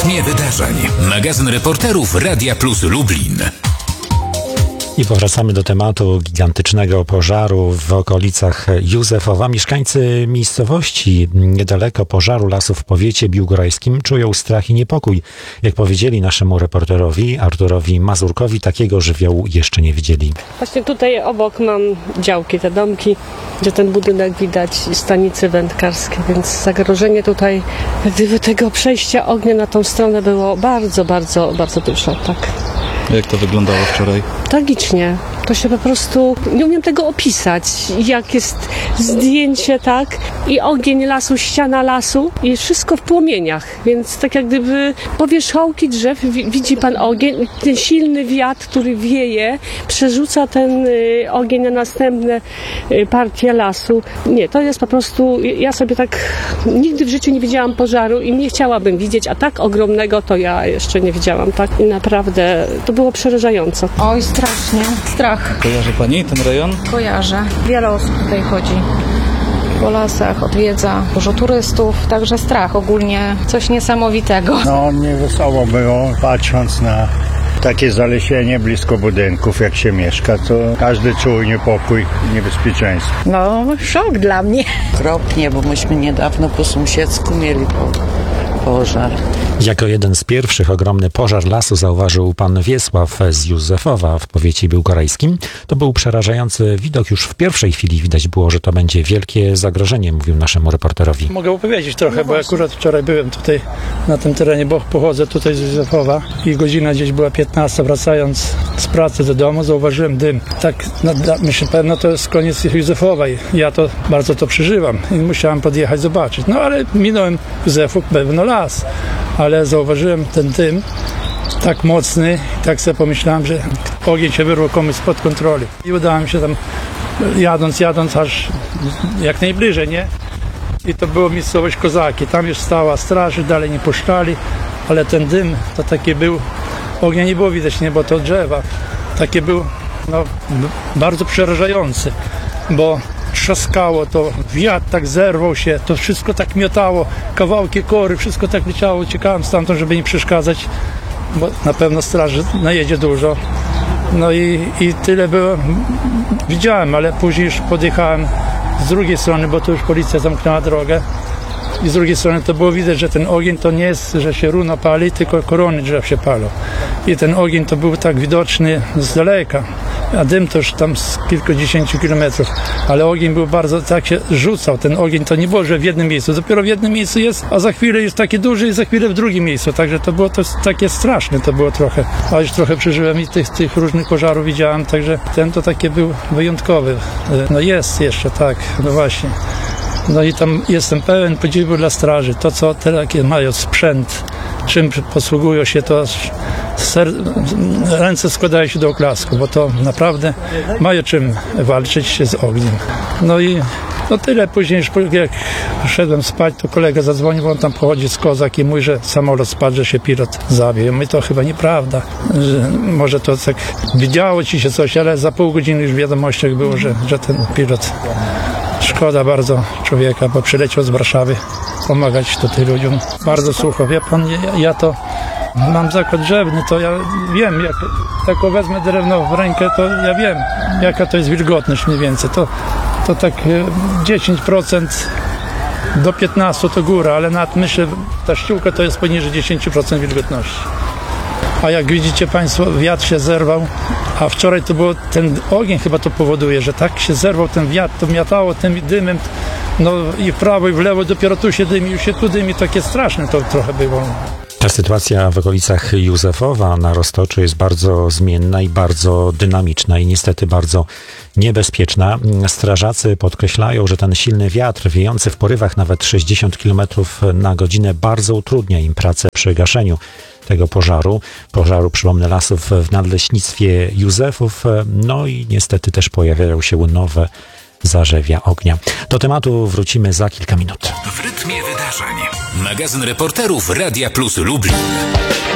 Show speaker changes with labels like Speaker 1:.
Speaker 1: rytmie wydarzeń. Magazyn reporterów Radia Plus Lublin.
Speaker 2: I powracamy do tematu gigantycznego pożaru w okolicach Józefowa. Mieszkańcy miejscowości niedaleko pożaru lasów w powiecie biłgorajskim czują strach i niepokój. Jak powiedzieli naszemu reporterowi Arturowi Mazurkowi, takiego żywiołu jeszcze nie widzieli.
Speaker 3: Właśnie tutaj obok mam działki, te domki, gdzie ten budynek widać, stanice wędkarskie, więc zagrożenie tutaj, gdyby tego przejścia ognia na tą stronę było bardzo, bardzo, bardzo dużo, tak.
Speaker 4: Jak to wyglądało wczoraj?
Speaker 3: Tragicznie. To się po prostu, nie umiem tego opisać, jak jest zdjęcie, tak, i ogień lasu, ściana lasu i wszystko w płomieniach, więc tak jak gdyby powierzchołki drzew, widzi pan ogień, ten silny wiatr, który wieje, przerzuca ten ogień na następne partie lasu. Nie, to jest po prostu, ja sobie tak nigdy w życiu nie widziałam pożaru i nie chciałabym widzieć, a tak ogromnego to ja jeszcze nie widziałam, tak, i naprawdę to było przerażające.
Speaker 5: Oj, strasznie, strach.
Speaker 4: Kojarzy pani ten rejon?
Speaker 5: Kojarzę. Wiele osób tutaj chodzi po lasach, odwiedza dużo turystów, także strach ogólnie, coś niesamowitego.
Speaker 6: No, niewesoło było, patrząc na takie zalesienie blisko budynków, jak się mieszka, to każdy czuł niepokój, niebezpieczeństwo.
Speaker 7: No, szok dla mnie.
Speaker 8: Okropnie, bo myśmy niedawno po sąsiedzku mieli pożar.
Speaker 2: Jako jeden z pierwszych ogromny pożar lasu zauważył pan Wiesław z Józefowa w powiecie biłgorajskim. To był przerażający widok. Już w pierwszej chwili widać było, że to będzie wielkie zagrożenie, mówił naszemu reporterowi.
Speaker 9: Mogę opowiedzieć trochę, bo akurat wczoraj byłem tutaj na tym terenie, bo pochodzę tutaj z Józefowa i godzina gdzieś była 15, wracając z pracy do domu, zauważyłem dym. Tak, myślę, pewno to jest koniec Józefowa i ja to bardzo to przeżywam i musiałem podjechać, zobaczyć. No ale minąłem Józefów, pewno las. Ale zauważyłem ten dym tak mocny, tak sobie pomyślałem, że ogień się wyrwał komuś spod kontroli. I udało mi się tam, jadąc aż jak najbliżej, nie? I to była miejscowość Kozaki. Tam już stała straż, dalej nie puszczali, ale ten dym to taki był, ognia nie było widać, nie, bo to drzewa. Taki był, no, bardzo przerażający, bo trzaskało to, wiatr tak zerwał się, to wszystko tak miotało, kawałki kory, wszystko tak leciało, uciekałem stamtąd, żeby nie przeszkadzać, bo na pewno straży najedzie dużo. No i tyle było, widziałem, ale później już podjechałem z drugiej strony, bo tu już policja zamknęła drogę i z drugiej strony to było widać, że ten ogień to nie jest, że się runo pali, tylko korony drzew się palą. I ten ogień to był tak widoczny z daleka, a dym to już tam z kilkudziesięciu kilometrów, ale ogień był bardzo, tak się rzucał, ten ogień to nie było, że w jednym miejscu, dopiero w jednym miejscu jest, a za chwilę jest taki duży i za chwilę w drugim miejscu, także to było to takie straszne, to było trochę, a już trochę przeżyłem i tych różnych pożarów widziałem, także ten to taki był wyjątkowy, no jest jeszcze, tak, no właśnie. No i tam jestem pełen podziwu dla straży. To, co takie mają sprzęt, czym posługują się, to ręce składają się do oklasku, bo to naprawdę mają czym walczyć z ogniem. No i no tyle. Później już jak szedłem spać, to kolega zadzwonił, bo on tam pochodzi z Kozak i mówi, że samolot spadł, że się pilot zabił. My to chyba nieprawda. Że może to tak widziało ci się coś, ale za pół godziny już w wiadomościach było, że ten pilot... Szkoda bardzo człowieka, bo przyleciał z Warszawy pomagać tutaj ludziom. Bardzo sucho. Wie pan, ja to mam zakład drzewny, to ja wiem, jak tak wezmę drewno w rękę, to ja wiem, jaka to jest wilgotność mniej więcej. To tak 10% do 15% to góra, ale nawet myślę, ta ściółka to jest poniżej 10% wilgotności. A jak widzicie państwo, wiatr się zerwał, a wczoraj to było, ten ogień chyba to powoduje, że tak się zerwał ten wiatr, to miatało tym dymem, no i w prawo i w lewo, dopiero tu się dymi, już się tu dymi, takie straszne to trochę było.
Speaker 2: Ta sytuacja w okolicach Józefowa na Roztoczu jest bardzo zmienna i bardzo dynamiczna i niestety bardzo niebezpieczna. Strażacy podkreślają, że ten silny wiatr wiejący w porywach nawet 60 km na godzinę bardzo utrudnia im pracę przy gaszeniu tego pożaru, przypomnę, lasów w nadleśnictwie Józefów, no i niestety też pojawiają się nowe zarzewia ognia. Do tematu wrócimy za kilka minut.
Speaker 1: W rytmie wydarzeń. Magazyn reporterów Radia Plus Lublin.